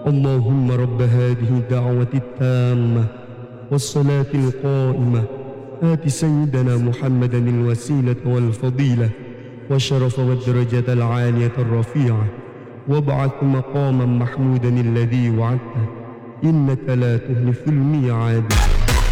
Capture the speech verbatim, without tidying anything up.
اللهم رب هذه الدعوة التامة والصلاة القائمة آت سيدنا محمدا الوسيلة والفضيلة والشرف والدرجة العالية الرفيعة وابعث مقاما محمودا الذي وعدته إنك لا تخلف الميعاد.